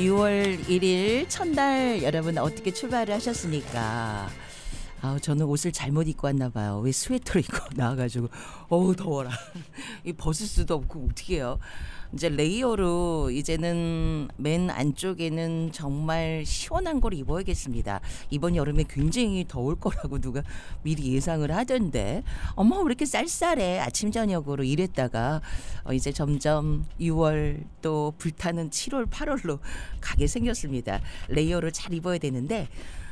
6월 1일 첫날 여러분 어떻게 출발을 하셨습니까? 저는 옷을 잘못 입고 왔나 봐요. 왜 스웨터를 입고 나와가지고 어우 더워라. 이 벗을 수도 없고 어떻게 해요. 이제 레이어로 이제는 맨 안쪽에는 정말 시원한 걸 입어야겠습니다. 이번 여름에 굉장히 더울 거라고 누가 미리 예상을 하던데 어머 왜 이렇게 쌀쌀해. 아침 저녁으로 이랬다가 이제 점점 6월 또 불타는 7월 8월로 가게 생겼습니다. 레이어를 잘 입어야 되는데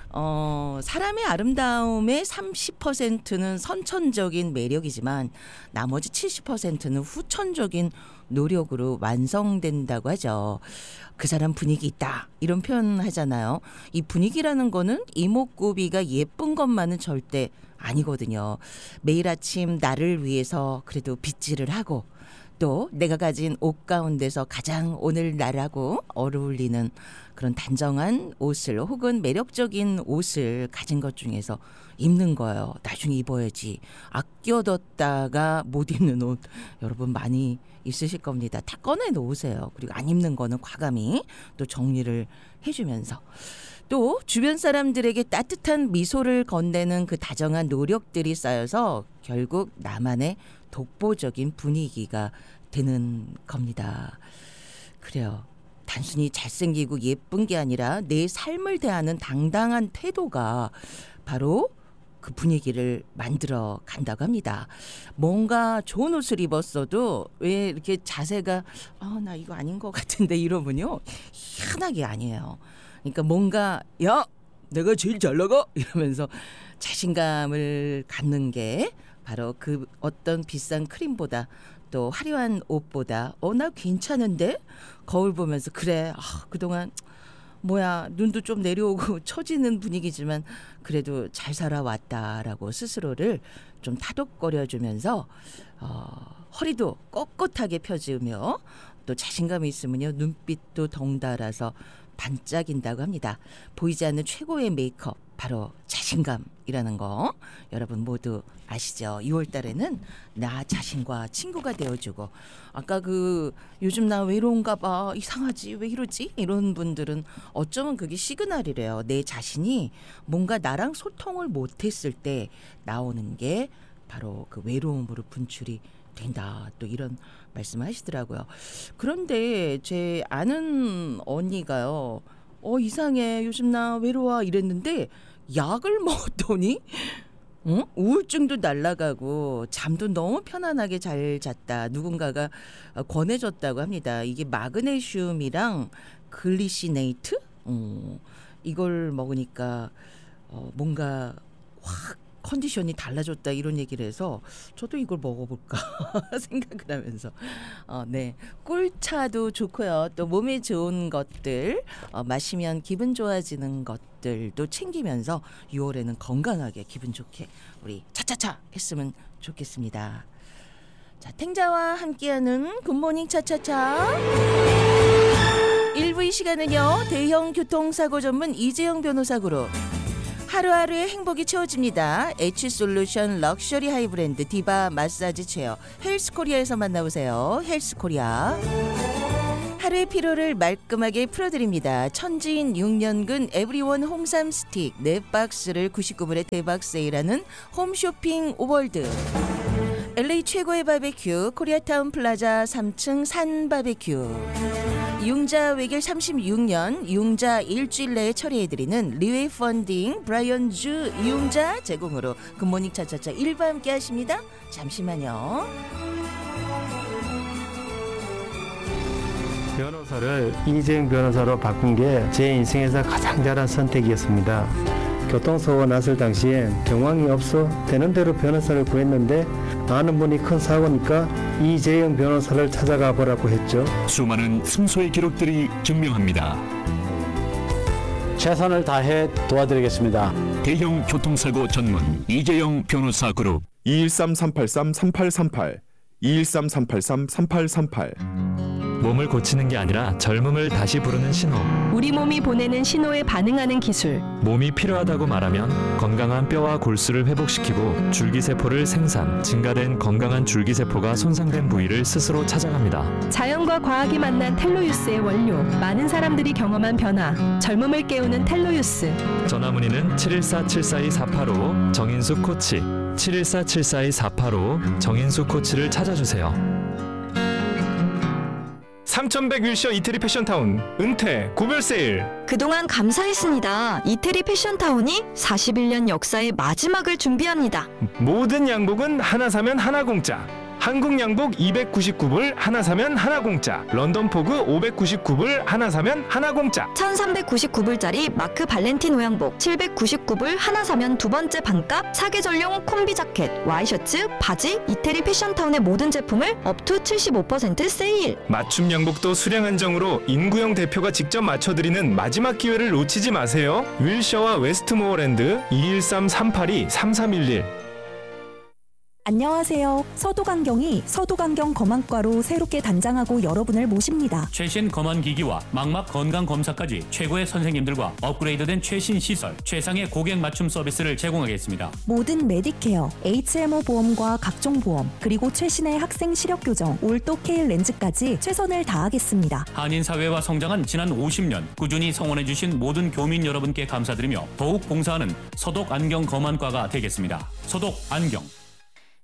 사람의 아름다움의 30%는 선천적인 매력이지만 나머지 70%는 후천적인 노력으로 완성된다고 하죠. 그 사람 분위기 있다 이런 표현 하잖아요. 이 분위기라는 거는 이목구비가 예쁜 것만은 절대 아니거든요. 매일 아침 나를 위해서 그래도 빗질을 하고 또 내가 가진 옷 가운데서 가장 오늘 나라고 어울리는 그런 단정한 옷을 혹은 매력적인 옷을 가진 것 중에서 입는 거예요. 나중에 입어야지. 아껴뒀다가 못 입는 옷 여러분 많이 있으실 겁니다. 다 꺼내놓으세요. 그리고 안 입는 거는 과감히 또 정리를 해주면서 또 주변 사람들에게 따뜻한 미소를 건네는 그 다정한 노력들이 쌓여서 결국 나만의 독보적인 분위기가 되는 겁니다. 그래요. 단순히 잘생기고 예쁜 게 아니라 내 삶을 대하는 당당한 태도가 바로 그 분위기를 만들어 간다고 합니다. 뭔가 좋은 옷을 입었어도 왜 이렇게 자세가 나 이거 아닌 것 같은데 이러면요. 희한하게 아니에요. 그러니까 뭔가 야 내가 제일 잘 나가 이러면서 자신감을 갖는 게 바로 그 어떤 비싼 크림보다 또 화려한 옷보다 나 괜찮은데 거울 보면서 그래 그동안 뭐야 눈도 좀 내려오고 처지는 분위기지만 그래도 잘 살아왔다라고 스스로를 좀 타독거려주면서 허리도 꼿꼿하게 펴주며 또 자신감이 있으면요 눈빛도 덩달아서 반짝인다고 합니다. 보이지 않는 최고의 메이크업 바로 자신감이라는 거 여러분 모두 아시죠? 6월 달에는 나 자신과 친구가 되어주고 아까 요즘 나 외로운가 봐 이상하지 왜 이러지? 이런 분들은 어쩌면 그게 시그널이래요. 내 자신이 뭔가 나랑 소통을 못했을 때 나오는 게 바로 그 외로움으로 분출이 된다. 또 이런 말씀을 하시더라고요. 그런데 제 아는 언니가요. 이상해 요즘 나 외로워 이랬는데 약을 먹었더니 우울증도 날아가고 잠도 너무 편안하게 잘 잤다. 누군가가 권해줬다고 합니다. 이게 마그네슘이랑 글리시네이트? 이걸 먹으니까 뭔가 확 컨디션이 달라졌다 이런 얘기를 해서 저도 이걸 먹어볼까 생각을 하면서 네 꿀차도 좋고요. 또 몸에 좋은 것들 마시면 기분 좋아지는 것들도 챙기면서 6월에는 건강하게 기분 좋게 우리 차차차 했으면 좋겠습니다. 자 탱자와 함께하는 굿모닝 차차차 1부 이 시간은요 대형 교통사고 전문 이재영 변호사 그룹 하루하루의 행복이 채워집니다. H솔루션 럭셔리 하이브랜드 디바 마사지 체어 헬스코리아에서 만나보세요. 헬스코리아 하루의 피로를 말끔하게 풀어드립니다. 천지인 6년근 에브리원 홍삼 스틱 4박스를 99불에 대박 세일하는 홈쇼핑 오월드 LA 최고의 바베큐 코리아타운 플라자 3층 산 바베큐 융자 외길 36년 융자 일주일 내에 처리해드리는 리웨이 펀딩 브라이언 주 융자 제공으로 굿모닝 차차차 1부 함께 하십니다. 잠시만요. 변호사를 이재영 변호사로 바꾼 게 제 인생에서 가장 잘한 선택이었습니다. 교통사고가 났을 당시에 경황이 없어 되는 대로 변호사를 구했는데 아는 분이 큰 사고니까 이재영 변호사를 찾아가 보라고 했죠. 수많은 승소의 기록들이 증명합니다. 최선을 다해 도와드리겠습니다. 대형 교통사고 전문 이재영 변호사 그룹 213-383-3838 213-383-3838 몸을 고치는 게 아니라 젊음을 다시 부르는 신호. 우리 몸이 보내는 신호에 반응하는 기술. 몸이 필요하다고 말하면 건강한 뼈와 골수를 회복시키고 줄기세포를 생산, 증가된 건강한 줄기세포가 손상된 부위를 스스로 찾아갑니다. 자연과 과학이 만난 텔로유스의 원료. 많은 사람들이 경험한 변화. 젊음을 깨우는 텔로유스. 전화문의는 714-742-485 정인수 코치, 714-742-485 정인수 코치를 찾아주세요. 3100 윌셔 이태리 패션타운 은퇴 고별 세일. 그동안 감사했습니다. 이태리 패션타운이 41년 역사의 마지막을 준비합니다. 모든 양복은 하나 사면 하나 공짜. 한국 양복 299불 하나 사면 하나 공짜. 런던 포그 599불 하나 사면 하나 공짜. 1399불짜리 마크 발렌티노 양복 799불 하나 사면 두 번째 반값. 사계절용 콤비 자켓, 와이셔츠, 바지, 이태리 패션타운의 모든 제품을 업투 75% 세일. 맞춤 양복도 수량 한정으로 인구형 대표가 직접 맞춰드리는 마지막 기회를 놓치지 마세요. 윌셔와 웨스트모어랜드 213-382-3311. 안녕하세요. 서도강경이 서도강경 검안과로 새롭게 단장하고 여러분을 모십니다. 최신 검안 기기와 망막 건강 검사까지 최고의 선생님들과 업그레이드된 최신 시설, 최상의 고객 맞춤 서비스를 제공하겠습니다. 모든 메디케어, HMO 보험과 각종 보험, 그리고 최신의 학생 시력 교정, 올도 케일 렌즈까지 최선을 다하겠습니다. 한인 사회와 성장한 지난 50년 꾸준히 성원해주신 모든 교민 여러분께 감사드리며 더욱 봉사하는 서독 안경 검안과가 되겠습니다. 서독 안경.